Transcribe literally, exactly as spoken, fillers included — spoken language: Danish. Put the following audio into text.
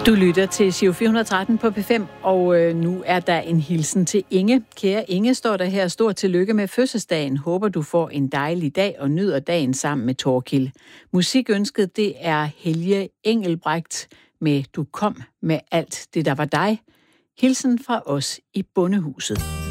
Du lytter til Giro fire hundrede og tretten på P fem, og øh, nu er der en hilsen til Inge. Kære Inge, står der her. Stort tillykke med fødselsdagen. Håber, du får en dejlig dag og nyder dagen sammen med Torkild. Musikønsket, det er Helge Engelbrecht med Du kom med alt det, der var dig. Hilsen fra os i Bondehuset.